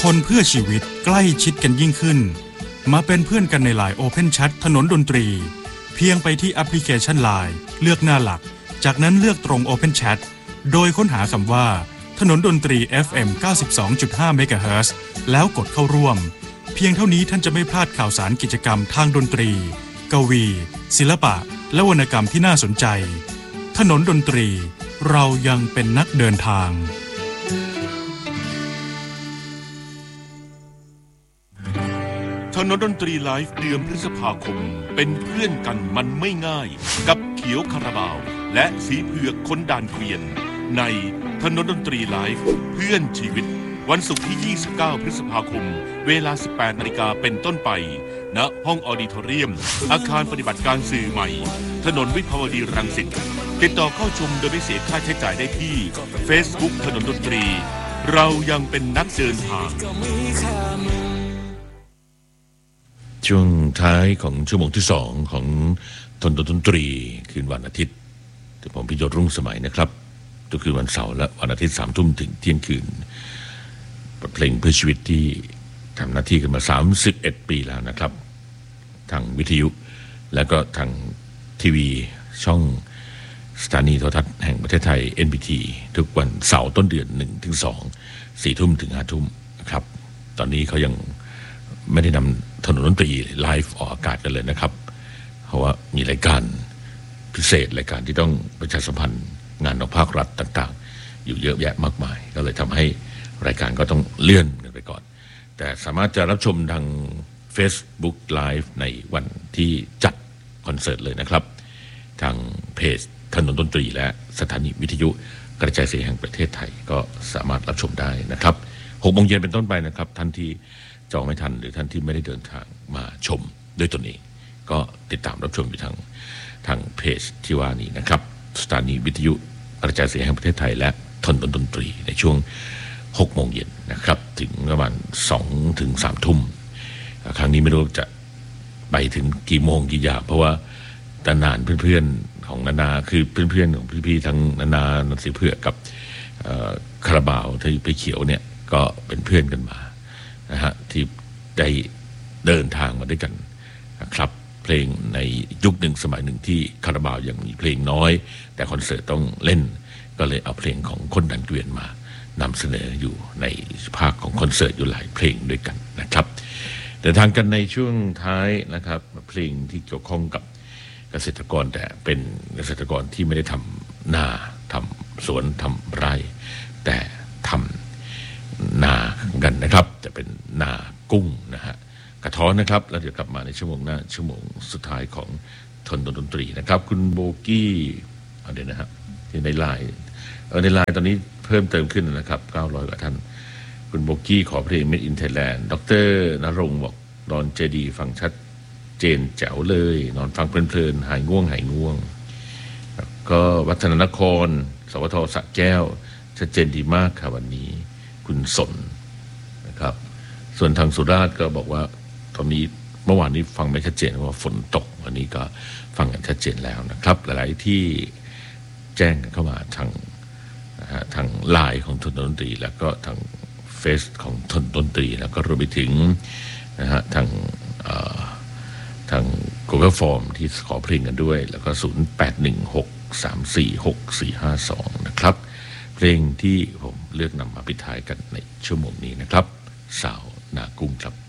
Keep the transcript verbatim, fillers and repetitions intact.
คนเพื่อชีวิตใกล้ชิดกันยิ่งขึ้นมาเป็นเพื่อนกันใน ไลน์ Open Chat ถนนดนตรีเพียงไปที่แอปพลิเคชัน ไลน์ เลือกหน้าหลักจากนั้นเลือกตรง Open Chat โดยค้นหาคำว่าถนนดนตรี เอฟ เอ็ม เก้าสิบสองจุดห้า เมกะเฮิรตซ์แล้วกดเข้าร่วมเพียงเท่านี้ท่านจะไม่พลาดข่าวสารกิจกรรมทางดนตรีกวีศิลปะและวรรณกรรมที่น่าสนใจถนนดนตรีเรายังเป็นนักเดินทางถนนดนตรีไลฟ์เดือนพฤษภาคมเป็นเพื่อนกันมันไม่ง่ายกับเขียวคาราบาวและสีเผือกคนด่านเกวียนในถนนดนตรีไลฟ์เพื่อนชีวิตวันศุกร์ที่ยี่สิบเก้าพฤษภาคมเวลา สิบแปดนาฬิกาเป็นต้นไปณห้องออดิทอเรียมอาคารปฏิบัติการสื่อใหม่ถนนวิภาวดีรังสิตติดต่อเข้าชมโดยไม่เสียค่าใช้จ่ายได้ที่ Facebook ถนนดนตรีเรายังเป็นนักเดินทางช่วงท้ายของชั่วโมงที่สองของถนนดนตรีคืนวันอาทิตย์ที่ผมพิยศรุ่งสมัยนะครับทุกคืนวันเสาร์และวันอาทิตย์สามทุ่มถึงเที่ยงคืนเพลงเพื่อชีวิตที่ทำหน้าที่กันมาสามสิบเอ็ดปีแล้วนะครับทางวิทยุและก็ทางทีวีช่องสถานีโทรทัศน์แห่งประเทศไทย เอ็น บี ที ทุกวันเสาร์ต้นเดือนหนึ่งถึงสอง สี่ทุ่มถึงห้าทุ่มนะครับตอนนี้เขายังไม่ได้นำถนนดนตรีไลฟ์ออกอากาศกันเลยนะครับเพราะว่ามีรายการพิเศษรายการที่ต้องประชาสัมพันธ์งานของภาครัฐต่างๆอยู่เยอะแยะมากมายก็เลยทำให้รายการก็ต้องเลื่อนกันไปก่อนแต่สามารถจะรับชมทาง Facebook Live ในวันที่จัดคอนเสิร์ตเลยนะครับทางเพจถนนดนตรีและสถานีวิทยุกระจายเสียงแห่งประเทศไทยก็สามารถรับชมได้นะครับหกโมงเย็นเป็นต้นไปนะครับท่านที่จองไม่ทันหรือท่านที่ไม่ได้เดินทางมาชมด้วยตนเองก็ติดตามรับชมอยู่ทางทางเพจที่ว่านี้นะครับสถานีวิทยุกระจายเสียงแห่งประเทศไทยและถนนดนตรีในช่วงหกโมงเย็นนะครับถึงประมาณสองถึงสามทุ่มครั้งนี้ไม่รู้จะไปถึงกี่โมงกี่ยามเพราะว่าตานานเพื่อนๆของนานาคือเพื่อนๆของพี่ๆทั้งนานาหนังสือเผือกกับคาราบาวที่ไปเขียวเนี่ยก็เป็นเพื่อนกันมานะฮะที่ได้เดินทางมาด้วยกันนะครับเพลงในยุคหนึ่งสมัยหนึ่งที่คาราบาวยังมีเพลงน้อยแต่คอนเสิร์ตต้องเล่นก็เลยเอาเพลงของคนดันเกวียนมานำเสนออยู่ในภาคของคอนเสิร์ตอยู่หลายเพลงด้วยกันนะครับเดินทางกันในช่วงท้ายนะครับเพลงที่เกี่ยวข้องกับเกษตรกรแต่เป็นเกษตรกรที่ไม่ได้ทำนาทำสวนทำไร่แต่ทำนากันนะครับจะเป็นนากุ้งนะฮะกระท้อนนะครับแล้วเดี๋ยวกลับมาในชั่วโมงหน้าชั่วโมงสุดท้ายของทนดนตรีนะครับคุณโบกี้เอาเดี๋ยวนะฮะที่ในไลน์เออในไลน์ตอนนี้เพิ่มเติมขึ้นนะครับเก้าร้อยกว่าท่านคุณโบกี้ขอเพลง Made in Thailand ดร.ณรงค์บอกนอนเจดีฟังชัดเจนแจ๋วเลยนอนฟังเพลินๆหายง่วงหายง่วงก็วัฒนนครสวทสระแก้วชัดเจนดีมากค่ะวันนี้คุณสนนะครับส่วนทางสุราษฎร์ก็บอกว่าตอนนี้เมื่อวานนี้ฟังไม่ชัดเจนว่าฝนตกวันนี้ก็ฟังกันชัดเจนแล้วนะครับหลายๆที่แจ้งกันเข้ามาทางนะฮะทางไลน์ของทนดนตรีแล้วก็ทางเฟซของทนดนตรีแล้วก็รวมไปถึงนะฮะทางทาง Google Form ที่ขอเพลงกันด้วยแล้วก็ศูนย์ แปด หนึ่ง หก สาม สี่ หก สี่ ห้า สองนะครับเพลงที่ผมเลือกนำมาปิดท้ายกันในชั่วโมงนี้นะครับสาวนากุ้งครับ